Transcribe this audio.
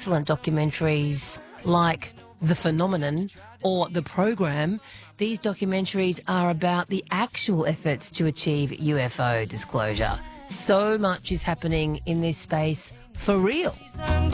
excellent documentaries like The Phenomenon or The Program. These documentaries are about the actual efforts to achieve UFO disclosure. So much is happening in this space for real.